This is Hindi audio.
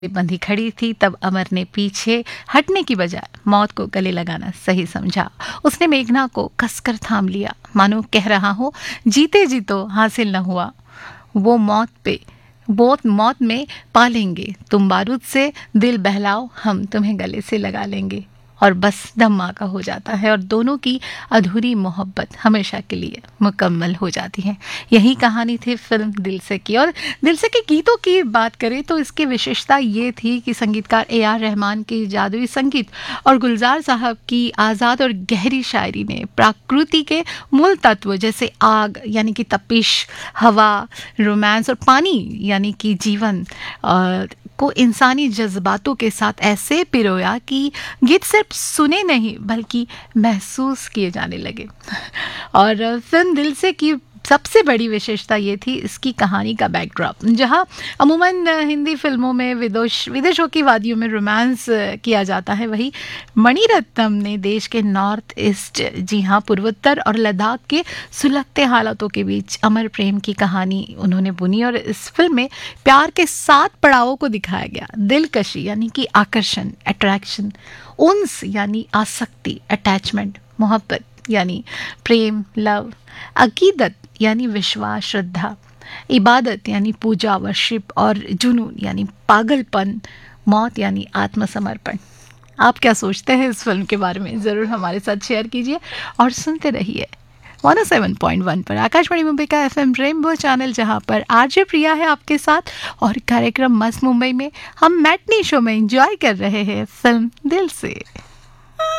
बंधी खड़ी थी, तब अमर ने पीछे हटने की बजाय मौत को गले लगाना सही समझा। उसने मेघना को कसकर थाम लिया, मानो कह रहा हो, जीते जी तो हासिल न हुआ, वो मौत में पालेंगे, तुम बारूद से दिल बहलाओ, हम तुम्हें गले से लगा लेंगे। और बस धम्मा का हो जाता है और दोनों की अधूरी मोहब्बत हमेशा के लिए मुकम्मल हो जाती है। यही कहानी थी फिल्म दिल से की। और दिल से के गीतों की बात करें तो इसकी विशेषता ये थी कि संगीतकार ए.आर. रहमान की जादुई संगीत और गुलजार साहब की आज़ाद और गहरी शायरी ने प्रकृति के मूल तत्व जैसे आग यानी कि तपिश, हवा, रोमांस और पानी यानी कि जीवन को इंसानी जज्बातों के साथ ऐसे पिरोया कि गीत सिर्फ सुने नहीं बल्कि महसूस किए जाने लगे। और फिल्म दिल से की सबसे बड़ी विशेषता ये थी इसकी कहानी का बैकड्रॉप, जहाँ अमूमन हिंदी फिल्मों में विदेशों की वादियों में रोमांस किया जाता है, वही मणिरत्नम ने देश के नॉर्थ ईस्ट, जी हाँ, पूर्वोत्तर और लद्दाख के सुलगते हालातों के बीच अमर प्रेम की कहानी उन्होंने बुनी। और इस फिल्म में प्यार के 7 पड़ावों को दिखाया गया। दिलकशी यानी कि आकर्षण, अट्रैक्शन, उन्स यानी आसक्ति, अटैचमेंट, मोहब्बत यानी प्रेम, लव, अकीदत यानी विश्वास, श्रद्धा, इबादत यानी पूजा, वर्शिप, और जुनून यानी पागलपन, मौत यानी आत्मसमर्पण। आप क्या सोचते हैं इस फिल्म के बारे में? ज़रूर हमारे साथ शेयर कीजिए और सुनते रहिए 107.1 पर आकाशवाणी मुंबई का FM रेनबो चैनल, जहां पर आरजे प्रिया है आपके साथ और कार्यक्रम मस्त मुंबई में हम मैटनी शो में एंजॉय कर रहे हैं फिल्म दिल से।